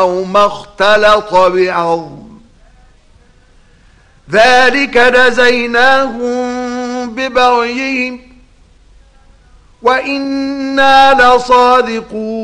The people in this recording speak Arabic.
أو ما اختلط بعظم ذلك جزيناهم ببغيهم وإنا لصادقون.